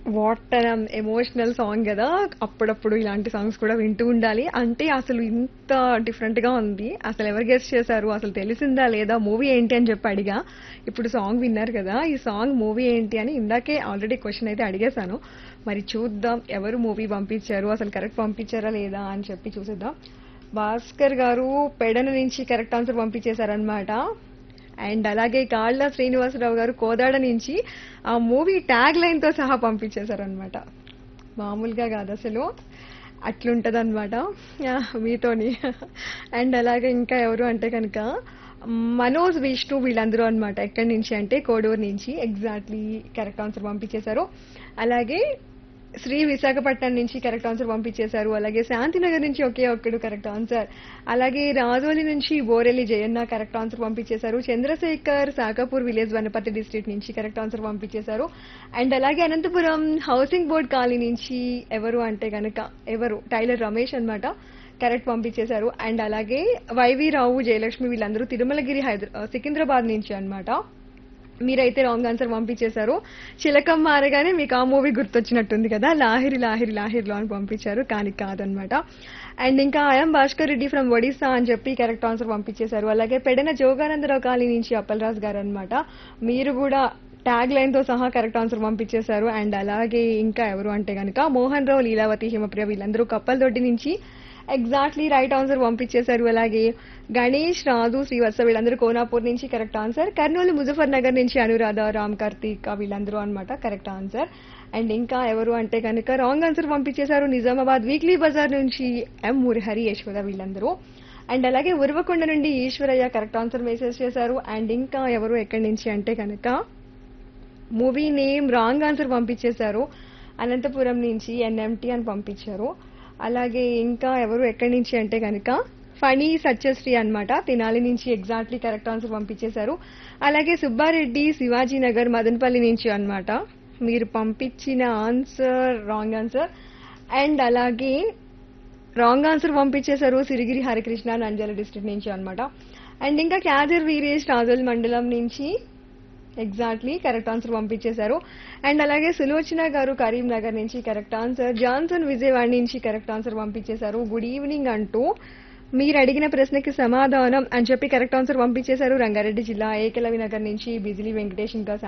What an emotional song కదా! అప్పుడప్పుడు ఇలాంటి సాంగ్స్ కూడా వింటూ ఉండాలి. అంటే అసలు ఇంత డిఫరెంట్‌గా ఉంది. అసలు ఎవరు గెస్ చేశారు? అసలు తెలిసిందా లేదా? మూవీ ఏంటి అని చెప్పి అడిగా. ఇప్పుడు సాంగ్ విన్నారు కదా! ఈ సాంగ్ మూవీ ఏంటి అని ఇందాకే ఆల్రెడీ క్వెషన్ అయితే అడిగేశాను. మరి చూద్దాం ఎవరు మూవీ పంపించారు? అసలు కరెక్ట్ పంపించారా లేదా అని చెప్పి చూసేద్దాం. భాస్కర్ గారు పెడన నుంచి కరెక్ట్ ఆన్సర్ పంపించేశారనమాట. అండ్ అలాగే కాళ్ళ శ్రీనివాసరావు గారు కోదాడ నుంచి ఆ మూవీ ట్యాగ్ లైన్ తో సహా పంపించేశారనమాట. మామూలుగా కాదు అసలు, అట్లుంటదన్నమాట మీతోని. అండ్ అలాగే ఇంకా ఎవరు అంటే కనుక మనోజ్ విష్ణు వీళ్ళందరూ అనమాట. ఎక్కడి నుంచి అంటే కోడూరు నుంచి ఎగ్జాక్ట్లీ కరెక్ట్ ఆన్సర్ పంపించేశారు. అలాగే శ్రీ విశాఖపట్నం నుంచి కరెక్ట్ ఆన్సర్ పంపించేశారు. అలాగే శాంతినగర్ నుంచి ఒకే ఒక్కడు కరెక్ట్ ఆన్సర్. అలాగే రాజోలి నుంచి బోరెల్లి జయన్న కరెక్ట్ ఆన్సర్ పంపించేశారు. చంద్రశేఖర్ సాకాపూర్ విలేజ్ వనపర్తి డిస్ట్రిక్ట్ నుంచి కరెక్ట్ ఆన్సర్ పంపించేశారు. అండ్ అలాగే అనంతపురం హౌసింగ్ బోర్డ్ కాలనీ నుంచి ఎవరు అంటే గనక టైలర్ రమేష్ అన్నమాట, కరెక్ట్ పంపించేశారు. అండ్ అలాగే వైవి రావు జయలక్ష్మి వీళ్ళందరూ తిరుమలగిరి సికింద్రాబాద్ నుంచి అన్నమాట. మీరైతే రాంగ్ ఆన్సర్ పంపించేశారు. చిలకమ్మ అనగానే మీకు ఆ మూవీ గుర్తొచ్చినట్టుంది కదా, లాహిరి లాహిరి లాహిరిలో అని పంపించారు, కానీ కాదనమాట. అండ్ ఇంకా ఐఎమ్ భాస్కర్ రెడ్డి ఫ్రమ్ ఒడిస్సా అని చెప్పి కరెక్ట్ ఆన్సర్ పంపించేశారు. అలాగే పెడన జోగానందరావు కాలనీ నుంచి అప్పలరాజు గారు అనమాట. మీరు కూడా ట్యాగ్ లైన్ తో సహా కరెక్ట్ ఆన్సర్ పంపించేశారు. అండ్ అలాగే ఇంకా ఎవరు అంటే గనక మోహన్ రావు, లీలావతి, హిమప్రియ వీళ్ళందరూ కప్పలదొడ్డి నుంచి ఎగ్జాక్ట్లీ రైట్ ఆన్సర్ పంపించేశారు. అలాగే గణేష్, రాజు, శ్రీవత్స వీళ్ళందరూ కోనాపూర్ నుంచి కరెక్ట్ ఆన్సర్. కర్నూలు ముజఫర్ నగర్ నుంచి అనురాధ, రామ్ కార్తీక్ వీళ్ళందరూ అనమాట కరెక్ట్ ఆన్సర్. అండ్ ఇంకా ఎవరు అంటే కనుక రాంగ్ ఆన్సర్ పంపించేశారు. నిజామాబాద్ వీక్లీ బజార్ నుంచి ఎం మురహరి, యశోద వీళ్ళందరూ. అండ్ అలాగే ఉరవకొండ నుండి ఈశ్వరయ్య కరెక్ట్ ఆన్సర్ మెసేజ్ చేశారు. అండ్ ఇంకా ఎవరు ఎక్కడి నుంచి అంటే కనుక మూవీ నేమ్ రాంగ్ ఆన్సర్ పంపించేశారు. అనంతపురం నుంచి ఎన్ఎంటీ అని పంపించారు. అలాగే ఇంకా ఎవరు ఎక్కడి నుంచి అంటే కనుక ఫణి సత్యశ్రీ అన్నమాట, తెనాలి నుంచి ఎగ్జాక్ట్లీ కరెక్ట్ ఆన్సర్ పంపించేశారు. అలాగే సుబ్బారెడ్డి శివాజీ నగర్ మదనపల్లి నుంచి అన్నమాట. మీరు పంపించిన ఆన్సర్ రాంగ్ ఆన్సర్. అండ్ అలాగే రాంగ్ ఆన్సర్ పంపించేశారు సిరిగిరి హరికృష్ణ నంద్యాల డిస్ట్రిక్ట్ నుంచి అన్నమాట. అండ్ ఇంకా క్యాదర్ వీరేష్ రాజోల్ మండలం నుంచి ఎగ్జాక్ట్లీ కరెక్ట్ ఆన్సర్ పంపించేశారు. అండ్ అలాగే సులోచన గారు కరీంనగర్ నుంచి కరెక్ట్ ఆన్సర్. జాన్సన్ విజయవాడ నుంచి కరెక్ట్ ఆన్సర్ పంపించేశారు. గుడ్ ఈవినింగ్ అంటూ మీరు అడిగిన ప్రశ్నకి సమాధానం అని చెప్పి కరెక్ట్ ఆన్సర్ పంపించేశారు. రంగారెడ్డి జిల్లా ఏకలవి నగర్ నుంచి బిజిలీ వెంకటేష్ ఇంకా